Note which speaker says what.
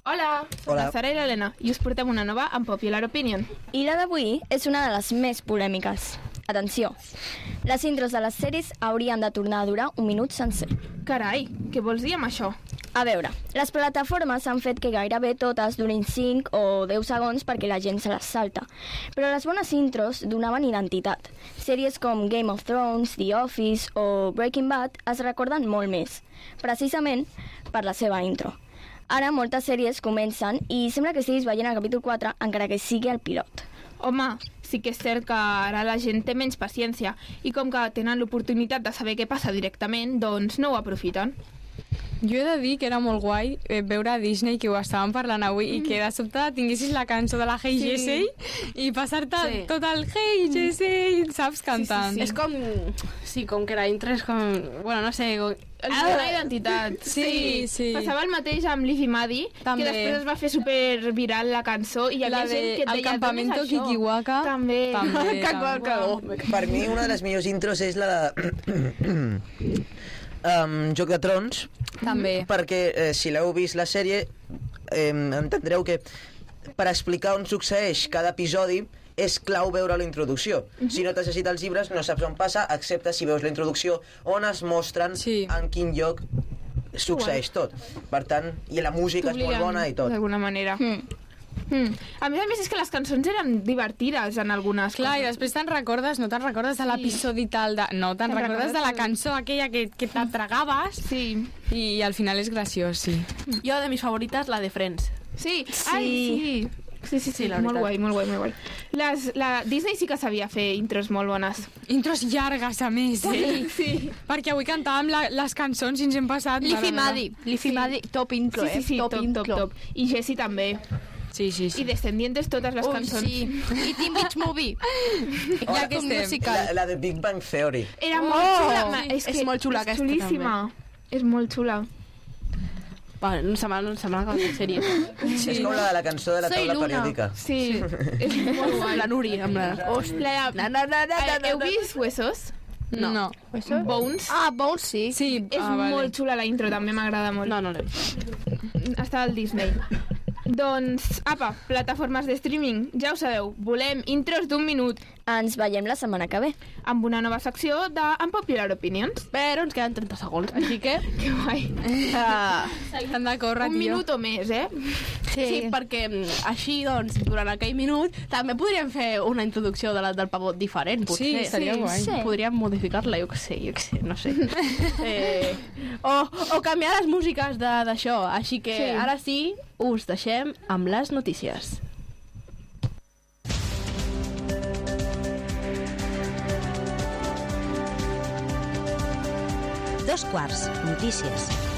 Speaker 1: Hola, som
Speaker 2: Hola.
Speaker 1: la Sara i l'Helena i us portem una nova Unpopular Opinion.
Speaker 3: I la d'avui és una de les més polèmiques. Atenció, les intros de les sèries haurien de tornar a durar 1 minut sencer.
Speaker 1: Carai, què vols dir amb això?
Speaker 3: A veure, les plataformes han fet que gairebé totes durin 5 o 10 segons perquè la gent se les salta. Però les bones intros donaven identitat. Sèries com Game of Thrones, The Office o Breaking Bad es recorden molt més, precisament per la seva intro. Ara moltes sèries comencen i sembla que estiguis veient el capítol 4 encara que sigui el pilot.
Speaker 1: Home, sí que és cert que ara la gent té menys paciència i com que tenen l'oportunitat de saber què passa directament, doncs no ho aprofiten.
Speaker 4: Jo he de dir que era molt guai veure a Disney, que ho estàvem parlant avui, i que de sobte tinguessis la cançó de la Hey Jessie i passar-te tot el Hey Jessie, saps, cantant.
Speaker 5: És com... Sí, com que la intro és com... Bueno, no sé...
Speaker 1: Els dona identitat.
Speaker 4: Sí.
Speaker 1: Passava el mateix amb Liv i Maddie,
Speaker 4: També.
Speaker 1: que després es va fer super viral la cançó i hi havia gent que et
Speaker 4: El
Speaker 1: deia,
Speaker 4: campamento
Speaker 1: "D'on és això?"
Speaker 4: Kikiwaka.
Speaker 1: També.
Speaker 2: Per mi una de les millors intros és la de Joc de Trons,
Speaker 4: També.
Speaker 2: perquè si l'heu vist la sèrie entendreu que per explicar on succeeix cada episodi és clau veure la introducció. Si no t'has llegit els llibres no saps on passa, excepte si veus la introducció on es mostren en quin lloc succeeix tot. Per tant, i la música és molt bona i tot.
Speaker 1: D'alguna manera. A més és que les cançons eren divertides en algunes
Speaker 4: Clar, i
Speaker 1: coses.
Speaker 4: després te'n recordes, no te'n recordes de l'episodi tal de... No, te'n recordes de la cançó aquella que t'atragaves.
Speaker 1: Sí.
Speaker 4: I al final és graciós, sí.
Speaker 5: Jo, de mis favorites, la de Friends.
Speaker 1: Sí. Ai, sí,
Speaker 5: la
Speaker 1: molt
Speaker 5: veritat.
Speaker 1: guai, molt guai. La Disney sí que sabia fer intros molt bones.
Speaker 4: Intros llargues, a més,
Speaker 1: Sí.
Speaker 4: Perquè avui cantàvem les cançons i ens hem passat...
Speaker 5: Liv i Maddie, top intro,
Speaker 1: Sí, top. I Jessie també.
Speaker 4: Sí.
Speaker 1: I Descendientes, totes les cançons.
Speaker 5: Sí. I Teen Beach Movie.
Speaker 4: Ja que estem.
Speaker 2: La de Big Bang Theory.
Speaker 1: Era molt xula.
Speaker 5: És molt xula aquesta,
Speaker 1: És xulíssima. És molt xula.
Speaker 5: Bueno, no sembla com de sèrie.
Speaker 2: És com la de la cançó de la taula periòdica.
Speaker 1: Sí. És molt guai.
Speaker 5: La Nuri, amb la...
Speaker 1: Heu vist Huesos?
Speaker 4: No.
Speaker 1: Bones?
Speaker 5: Ah, Bones, sí.
Speaker 4: Sí,
Speaker 1: És molt xula la intro, també m'agrada molt.
Speaker 5: No l'he vist.
Speaker 1: Està al Disney. Doncs, apa, plataformes de streaming, ja ho sabeu, volem intros d'1 minut.
Speaker 3: Ens veiem la setmana que ve.
Speaker 1: Amb una nova secció de Unpopular Opinions.
Speaker 5: Però ens queden 30 segons, així que...
Speaker 1: Que guai.
Speaker 4: Estan de córrer,
Speaker 1: Un minut o més,
Speaker 5: Sí, perquè així, doncs, durant aquell minut també podríem fer una introducció del pavot diferent, potser.
Speaker 4: Sí, estaria guai.
Speaker 3: Sí.
Speaker 5: Podríem modificar-la, jo què sé, no sé. O canviar les músiques d'això. Així que ara sí, us deixem amb les notícies.
Speaker 6: Dos quarts, notícies.